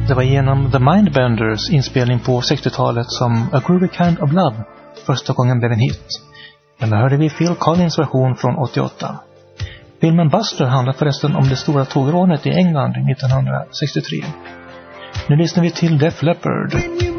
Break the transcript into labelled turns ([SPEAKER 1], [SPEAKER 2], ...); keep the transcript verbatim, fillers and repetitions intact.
[SPEAKER 1] Det var genom The Mindbenders inspelning på sextiotalet som A Groovy Kind of Love första gången blev en hit. Men då hörde vi Phil Collins version från åttioåtta. Filmen Buster handlar förresten om det stora tågrånet i England nittonhundrasextiotre. Nu lyssnar vi till Def Leppard.